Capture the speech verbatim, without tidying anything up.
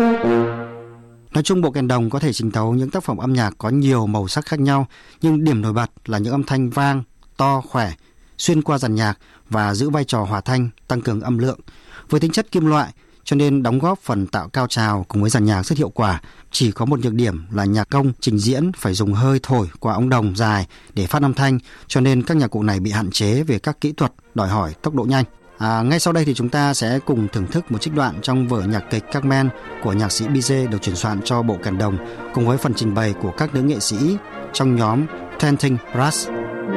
Nói chung bộ kèn đồng có thể trình tấu những tác phẩm âm nhạc có nhiều màu sắc khác nhau, nhưng điểm nổi bật là những âm thanh vang, to, khỏe, xuyên qua dàn nhạc và giữ vai trò hòa thanh, tăng cường âm lượng. Với tính chất kim loại, cho nên đóng góp phần tạo cao trào cùng với dàn nhạc rất hiệu quả. Chỉ có một nhược điểm là nhạc công trình diễn phải dùng hơi thổi qua ống đồng dài để phát âm thanh, cho nên các nhạc cụ này bị hạn chế về các kỹ thuật đòi hỏi tốc độ nhanh. À, ngay sau đây thì chúng ta sẽ cùng thưởng thức một trích đoạn trong vở nhạc kịch Carmen của nhạc sĩ Bizet được chuyển soạn cho bộ kèn đồng cùng với phần trình bày của các nữ nghệ sĩ trong nhóm Tenting Brass.